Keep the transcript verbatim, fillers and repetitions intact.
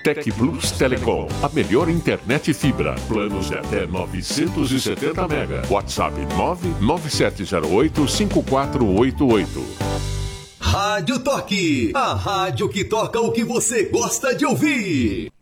Tec Plus Telecom, a melhor internet fibra. Planos de até novecentos e setenta mega. WhatsApp nove nove sete zero oito cinco quatro oito oito. Rádio Toque, a rádio que toca o que você gosta de ouvir.